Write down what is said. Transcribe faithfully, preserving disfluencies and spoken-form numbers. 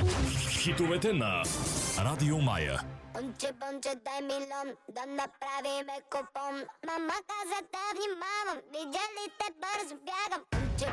Хитовете на Радио Мая. Бонче, бонче, дай милион, да направиме купон. Мама каза да внимавам, видя ли те бързо бягам.